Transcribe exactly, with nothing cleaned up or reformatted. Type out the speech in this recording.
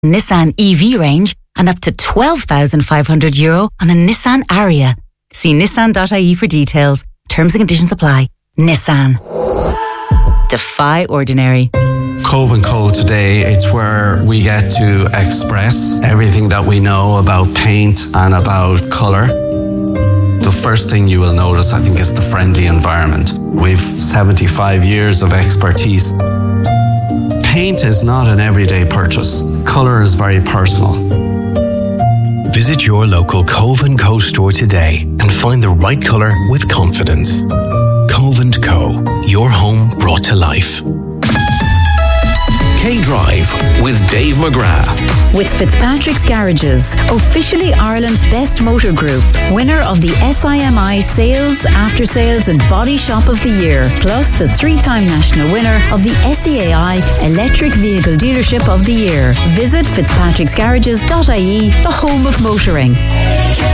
Nissan E V range and up to twelve thousand five hundred euro on the Nissan Ariya. See nissan dot I E for details. Terms and conditions apply. Nissan. Defy ordinary. Cove and Co today, it's where we get to express everything that we know about paint and about colour. The first thing you will notice, I think, is the friendly environment. We've seventy-five years of expertise. Paint is not an everyday purchase. Colour is very personal. Visit your local Cove and Co store today and find the right colour with confidence. Cove and Co, your home brought to life. K-Drive with Dave McGrath. With Fitzpatrick's Garages, officially Ireland's best motor group, winner of the S I M I Sales, After Sales and Body Shop of the Year, plus the three-time national winner of the S E A I Electric Vehicle Dealership of the Year. Visit fitzpatricks garages dot I E, the home of motoring.